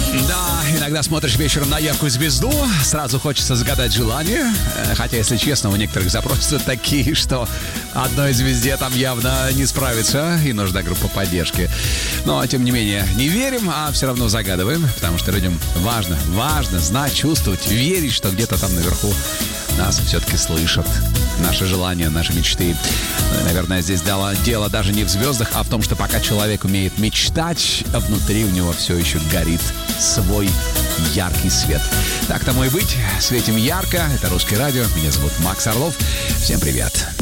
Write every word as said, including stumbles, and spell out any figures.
Да, иногда смотришь вечером на яркую звезду, сразу хочется загадать желание. Хотя, если честно, у некоторых запросы такие, что одной звезде там явно не справится и нужна группа поддержки. Но, тем не менее, не верим, а все равно загадываем, потому что людям важно, важно знать, чувствовать, верить, что где-то там наверху нас все-таки слышат. Наши желания, наши мечты. Ну, и, наверное, здесь дело, дело даже не в звездах, а в том, что пока человек умеет мечтать, внутри у него все еще горит свой яркий свет. Так тому и быть. Светим ярко. Это «Русское радио». Меня зовут Макс Орлов. Всем привет.